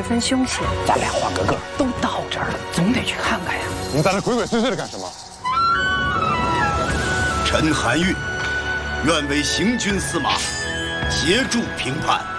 分凶险。 咱俩换个个，都到这儿了，总得去看看呀。 你在这鬼鬼祟祟的干什么？ 陈含韵愿为行军司马，协助平叛。